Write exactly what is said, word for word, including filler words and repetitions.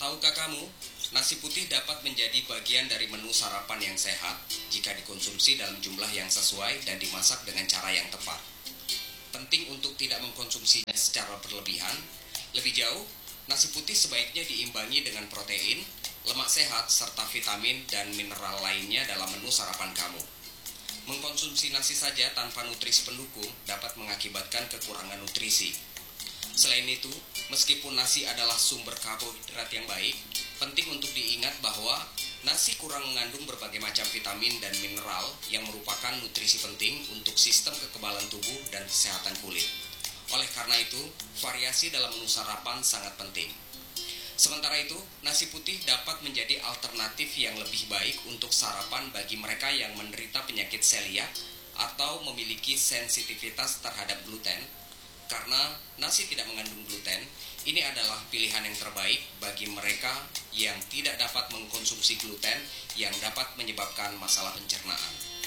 Tahukah kamu, nasi putih dapat menjadi bagian dari menu sarapan yang sehat jika dikonsumsi dalam jumlah yang sesuai dan dimasak dengan cara yang tepat. Penting untuk tidak mengkonsumsinya secara berlebihan. Lebih jauh, nasi putih sebaiknya diimbangi dengan protein, lemak sehat, serta vitamin dan mineral lainnya dalam menu sarapan kamu. Mengkonsumsi nasi saja tanpa nutrisi pendukung dapat mengakibatkan kekurangan nutrisi. Selain itu, meskipun nasi adalah sumber karbohidrat yang baik, penting untuk diingat bahwa nasi kurang mengandung berbagai macam vitamin dan mineral yang merupakan nutrisi penting untuk sistem kekebalan tubuh dan kesehatan kulit. Oleh karena itu, variasi dalam menu sarapan sangat penting. Sementara itu, nasi putih dapat menjadi alternatif yang lebih baik untuk sarapan bagi mereka yang menderita penyakit seliak atau memiliki sensitivitas terhadap gluten. Karena nasi tidak mengandung gluten, ini adalah pilihan yang terbaik bagi mereka yang tidak dapat mengkonsumsi gluten yang dapat menyebabkan masalah pencernaan.